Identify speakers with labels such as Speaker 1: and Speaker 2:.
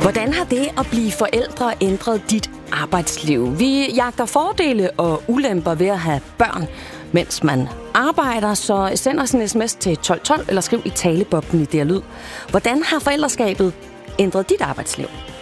Speaker 1: Hvordan har det at blive forældre ændret dit arbejdsliv? Vi jagter fordele og ulemper ved at have børn, mens man arbejder, så send os en sms til 1212 eller skriv i taleboblen i DR Lyd. Hvordan har forældreskabet ændret dit arbejdsliv?